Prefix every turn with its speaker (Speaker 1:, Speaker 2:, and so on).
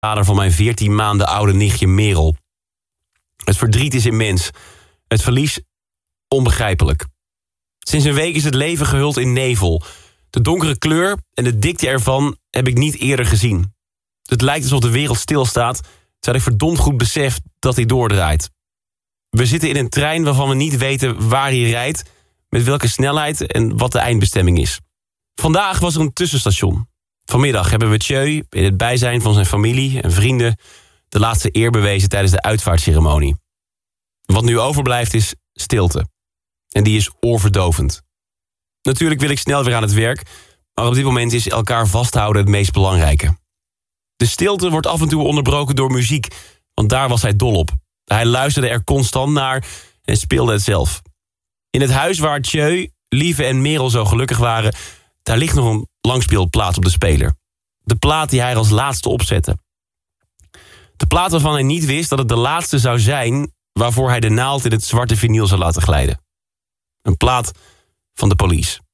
Speaker 1: vader van mijn 14 maanden oude nichtje Merel. Het verdriet is immens. Het verlies onbegrijpelijk. Sinds een week is het leven gehuld in nevel. De donkere kleur en de dikte ervan heb ik niet eerder gezien. Het lijkt alsof de wereld stilstaat, terwijl ik verdomd goed besef dat hij doordraait. We zitten in een trein waarvan we niet weten waar hij rijdt, met welke snelheid en wat de eindbestemming is. Vandaag was er een tussenstation. Vanmiddag hebben we Tjeu in het bijzijn van zijn familie en vrienden de laatste eer bewezen tijdens de uitvaartceremonie. Wat nu overblijft is stilte. En die is oorverdovend. Natuurlijk wil ik snel weer aan het werk, maar op dit moment is elkaar vasthouden het meest belangrijke. De stilte wordt af en toe onderbroken door muziek, want daar was hij dol op. Hij luisterde er constant naar en speelde het zelf. In het huis waar Tjeu, Lieve en Merel zo gelukkig waren, daar ligt nog een langspeelplaat op de speler. De plaat die hij als laatste opzette. De plaat waarvan hij niet wist dat het de laatste zou zijn waarvoor hij de naald in het zwarte vinyl zou laten glijden. Een plaat van de Police.